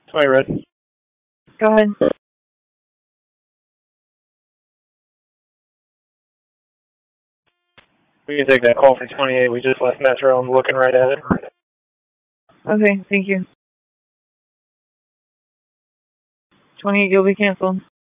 20 red. Go ahead. We can take that call for 28. We just left Metro. I'm looking right at it. Okay, thank you. 28, you'll be canceled.